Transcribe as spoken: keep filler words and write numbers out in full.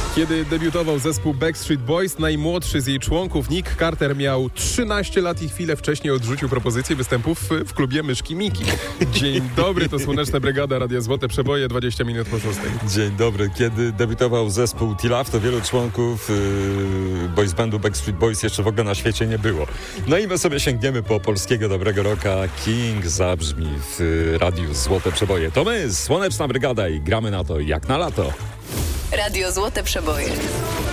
Kiedy debiutował zespół Backstreet Boys, najmłodszy z jej członków, Nick Carter, miał trzynaście lat i chwilę wcześniej odrzucił propozycję występów w, w klubie Myszki Miki. Dzień dobry, to Słoneczna Brygada, Radio Złote Przeboje, dwadzieścia minut po szóstej. Dzień dobry. Kiedy debiutował zespół T-Love, to wielu członków yy, boys bandu Backstreet Boys jeszcze w ogóle na świecie nie było. No i my sobie sięgniemy po polskiego dobrego rocka. King zabrzmi w yy, Radiu Złote Przeboje. To my, Słoneczna Brygada, i gramy na to jak na lato. Radio Złote Przeboje.